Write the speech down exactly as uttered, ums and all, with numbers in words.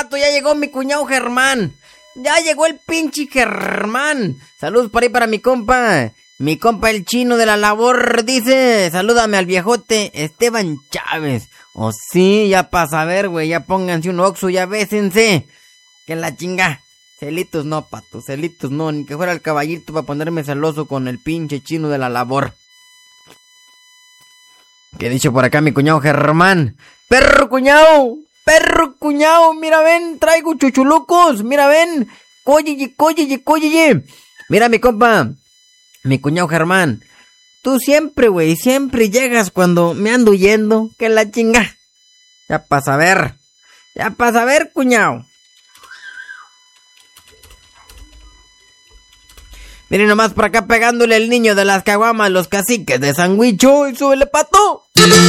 pato, ya llegó mi cuñado Germán. Ya llegó el pinche Germán. Saludos por ahí para mi compa. Mi compa el chino de la labor dice, salúdame al viejote Esteban Chávez. Oh sí, ya para saber, güey, ya pónganse un oxo, ya bésense. Que la chinga. Celitos no, pato, celitos no, ni que fuera el caballito para ponerme celoso con el pinche chino de la labor. ¿Qué dicho por acá mi cuñado Germán? ¡Perro cuñado! ¡Perro cuñado! Mira, ven, traigo chuchulucos. Mira, ven. Cóyeye, cóyeye, cóyeye. Mira, mi compa, mi cuñado Germán. Tú siempre, güey, siempre llegas cuando me ando yendo. Que la chinga. Ya para saber. Ya para saber, cuñado. Miren nomás por acá pegándole el niño de las caguamas, los caciques de San Huicho. Y súbele, pato.